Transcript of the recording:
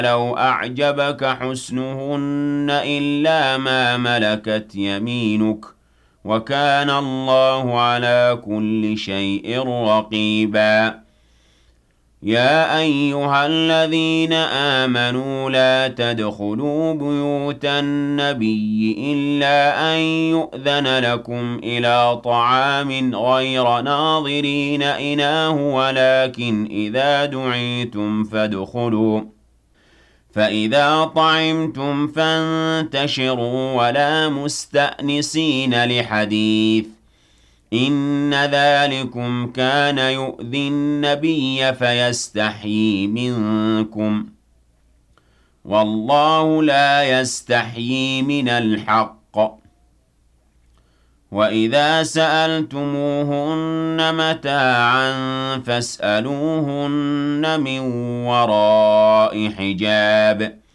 لو أعجبك حسنهن إلا ما ملكت يمينك وكان الله على كل شيء رقيبا يا أيها الذين آمنوا لا تدخلوا بيوت النبي إلا أن يؤذن لكم إلى طعام غير ناظرين إناه ولكن إذا دعيتم فادخلوا فإذا طعمتم فانتشروا ولا مستأنسين لحديث إن ذلكم كان يؤذي النبي فيستحيي منكم والله لا يستحيي من الحق وإذا سألتموهن متاعا فاسألوهن من وراء حجاب